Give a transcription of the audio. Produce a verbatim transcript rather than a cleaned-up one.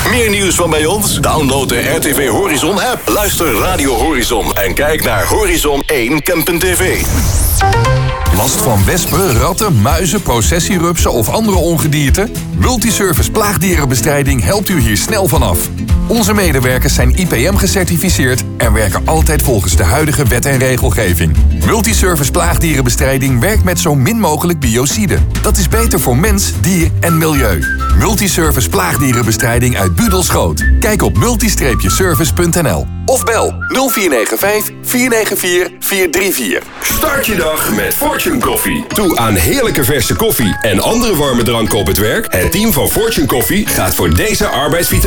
Meer nieuws van bij ons? Download de R T V Horizon app. Luister Radio Horizon en kijk naar Horizon één Kempen T V. Last van wespen, ratten, muizen, processierupsen of andere ongedierte? Multiservice Plaagdierenbestrijding helpt u hier snel vanaf. Onze medewerkers zijn I P M gecertificeerd en werken altijd volgens de huidige wet en regelgeving. Multiservice Plaagdierenbestrijding werkt met zo min mogelijk biocide. Dat is beter voor mens, dier en milieu. Multiservice Plaagdierenbestrijding uit Budelschoot. Kijk op multi-service punt n l of bel nul vier negen vijf, vier negen vier, vier drie vier. Start je dag met Fortune Koffie. Toe aan heerlijke verse koffie en andere warme dranken op het werk. Het team van Fortune Koffie gaat voor deze arbeidsvitamine